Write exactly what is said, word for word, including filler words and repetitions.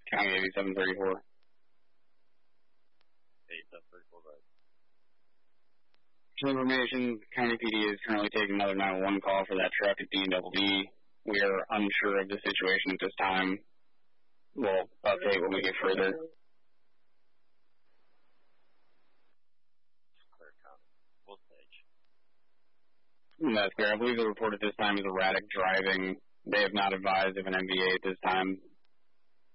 County eighty-seven thirty-four. eighty-seven thirty-four, right. Information, County P D is currently taking another nine one one call for that truck at D and double D. We are unsure of the situation at this time. We'll update when we get further. Clare County. Wolf Page. That's fair. I believe the report at this time is erratic driving. They have not advised of an M V A at this time.